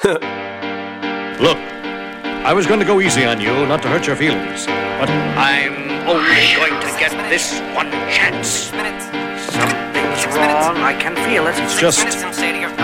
Look, I was going to go easy on you, not to hurt your feelings, but I'm only going to get this one chance. Something's wrong. I can feel it. It's just